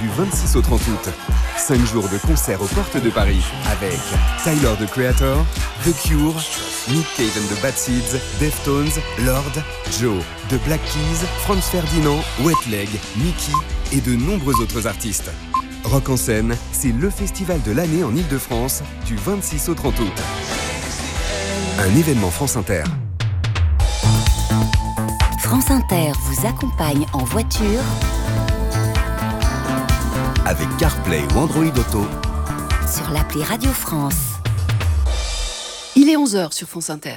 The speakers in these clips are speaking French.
du 26 au 30 août. 5 jours de concerts aux portes de Paris avec Tyler, the Creator, The Cure, Nick Cave and the Bad Seeds, Deftones, Lord, Joe, The Black Keys, Franz Ferdinand, Wet Leg, Mickey et de nombreux autres artistes. Rock en scène, c'est le festival de l'année en Ile-de-France du 26 au 30 août. Un événement France Inter. France Inter vous accompagne en voiture Avec CarPlay ou Android Auto sur l'appli Radio France. Il est 11h sur France Inter.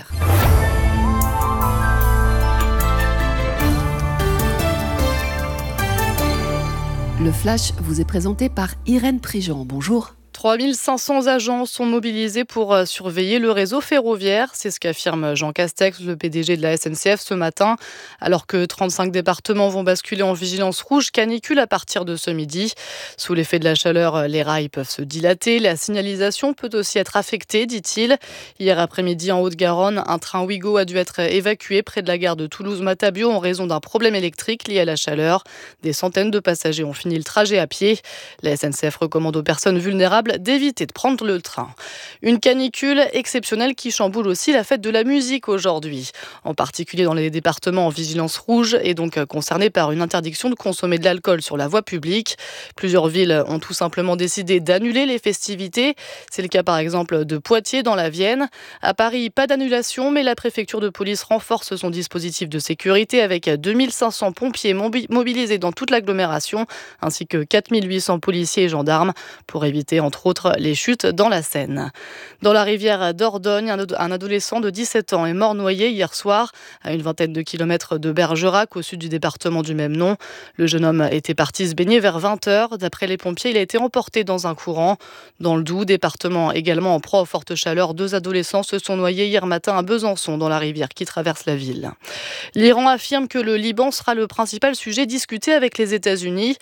Le Flash vous est présenté par Irène Prigent. Bonjour. 3500 agents sont mobilisés pour surveiller le réseau ferroviaire. C'est ce qu'affirme Jean Castex, le PDG de la SNCF ce matin. Alors que 35 départements vont basculer en vigilance rouge canicule à partir de ce midi. Sous l'effet de la chaleur, les rails peuvent se dilater. La signalisation peut aussi être affectée, dit-il. Hier après-midi, en Haute-Garonne, un train Ouigo a dû être évacué près de la gare de Toulouse-Matabiau en raison d'un problème électrique lié à la chaleur. Des centaines de passagers ont fini le trajet à pied. La SNCF recommande aux personnes vulnérables d'éviter de prendre le train. Une canicule exceptionnelle qui chamboule aussi la fête de la musique aujourd'hui. En particulier dans les départements en vigilance rouge et donc concernés par une interdiction de consommer de l'alcool sur la voie publique. Plusieurs villes ont tout simplement décidé d'annuler les festivités. C'est le cas par exemple de Poitiers dans la Vienne. À Paris, pas d'annulation, mais la préfecture de police renforce son dispositif de sécurité avec 2500 pompiers mobilisés dans toute l'agglomération ainsi que 4800 policiers et gendarmes pour éviter entre autres les chutes dans la Seine. Dans la rivière d'Ordogne, un adolescent de 17 ans est mort noyé hier soir à une vingtaine de kilomètres de Bergerac au sud du département du même nom. Le jeune homme était parti se baigner vers 20h. D'après les pompiers, il a été emporté dans un courant. Dans le Doubs, département également en proie aux fortes chaleurs, 2 adolescents se sont noyés hier matin à Besançon dans la rivière qui traverse la ville. L'Iran affirme que le Liban sera le principal sujet discuté avec les États-Unis.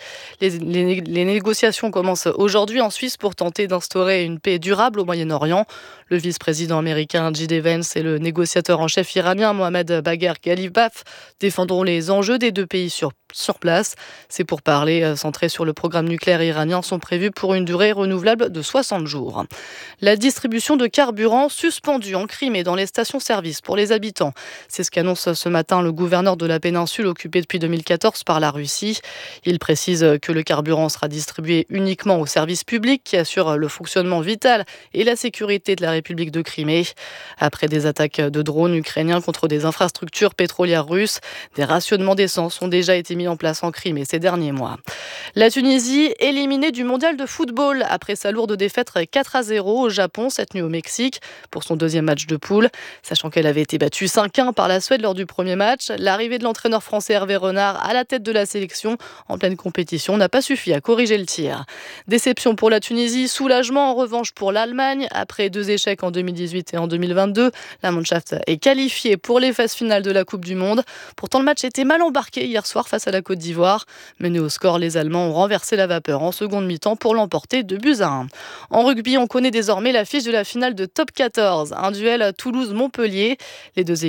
Les négociations commencent aujourd'hui en Suisse pour tenter d'instaurer une paix durable au Moyen-Orient. Le vice-président américain J.D. Vance et le négociateur en chef iranien Mohammad Bagher Ghalibaf défendront les enjeux des deux pays sur place. Ces pourparlers centrés sur le programme nucléaire iranien sont prévus pour une durée renouvelable de 60 jours. La distribution de carburant suspendue en Crimée dans les stations-service pour les habitants. C'est ce qu'annonce ce matin le gouverneur de la péninsule occupée depuis 2014 par la Russie. Il précise que le carburant sera distribué uniquement aux services publics qui assurent le fonctionnement vital et la sécurité de la République de Crimée. Après des attaques de drones ukrainiens contre des infrastructures pétrolières russes, des rationnements d'essence ont déjà été mis en place en Crimée ces derniers mois. La Tunisie, éliminée du mondial de football après sa lourde défaite 4-0 au Japon cette nuit au Mexique pour son deuxième match de poule. Sachant qu'elle avait été battue 5-1 par la Suède lors du premier match, l'arrivée de l'entraîneur français Hervé Renard à la tête de la sélection en pleine compétition n'a pas suffi à corriger le tir. Déception pour la Tunisie, soulagement en revanche pour l'Allemagne. Après 2 échecs en 2018 et en 2022, la Mannschaft est qualifiée pour les phases finales de la Coupe du Monde. Pourtant, le match était mal embarqué hier soir face à la Côte d'Ivoire. Menés au score, les Allemands ont renversé la vapeur en seconde mi-temps pour l'emporter 2-1. En rugby, on connaît désormais l'affiche de la finale de Top 14, un duel Toulouse-Montpellier. Les deux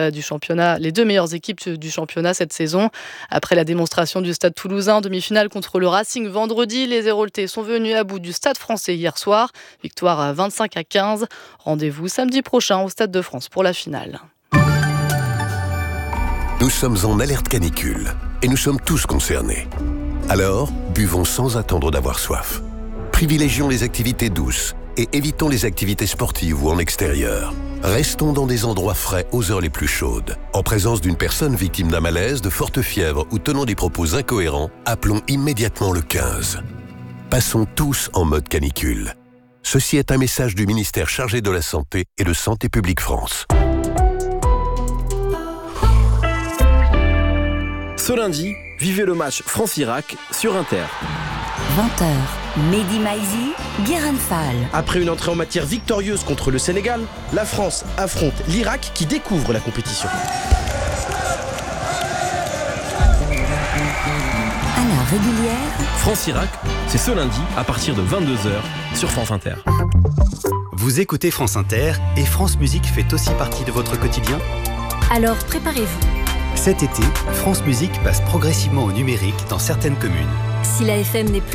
meilleures équipes du championnat cette saison. Après la démonstration du Stade Toulousain en demi-finale contre le Racing vendredi, les Héroltais sont venus à bout du Stade Français hier soir. Victoire 25-15. Rendez-vous samedi prochain au Stade de France pour la finale. Nous sommes en alerte canicule et nous sommes tous concernés. Alors, buvons sans attendre d'avoir soif. Privilégions les activités douces et évitons les activités sportives ou en extérieur. Restons dans des endroits frais aux heures les plus chaudes. En présence d'une personne victime d'un malaise, de forte fièvre ou tenant des propos incohérents, appelons immédiatement le 15. Passons tous en mode canicule. Ceci est un message du ministère chargé de la Santé et de Santé publique France. Ce lundi, vivez le match France-Irak sur Inter. 20h, Mehdi Maizi, Guérin Fall. Après une entrée en matière victorieuse contre le Sénégal, la France affronte l'Irak qui découvre la compétition. À la régulière, France-Irak, c'est ce lundi à partir de 22h sur France Inter. Vous écoutez France Inter et France Musique fait aussi partie de votre quotidien ? Alors préparez-vous. Cet été, France Musique passe progressivement au numérique dans certaines communes. Si la FM n'est plus